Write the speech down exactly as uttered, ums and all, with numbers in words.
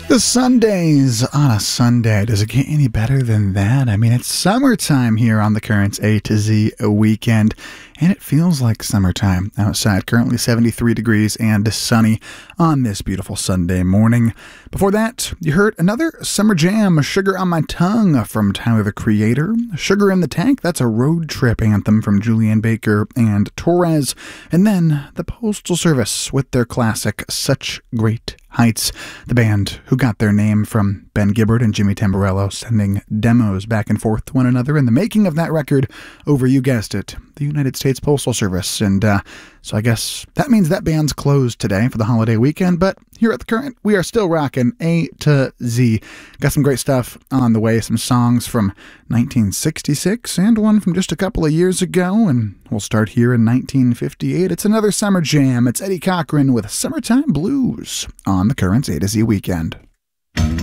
The Sundays on a Sunday. Does it get any better than that? I mean, it's summertime here on the Currents A to Z weekend, and it feels like summertime outside. Currently seventy-three degrees and sunny on this beautiful Sunday morning. Before that, you heard another summer jam, Sugar on My Tongue from Tyler, the Creator. Sugar in the Tank, that's a road trip anthem from Julianne Baker and Torres. And then the Postal Service with their classic Such Great Heights, the band who got their name from Ben Gibbard and Jimmy Tamborello sending demos back and forth to one another in the making of that record over, you guessed it, the United States Postal Service. And uh, so I guess that means that band's closed today for the holiday weekend, but here at The Current, we are still rocking A to Z. Got some great stuff on the way, some songs from nineteen sixty-six and one from just a couple of years ago, and we'll start here in nineteen fifty-eight. It's another summer jam. It's Eddie Cochran with Summertime Blues on The Current's A to Z weekend.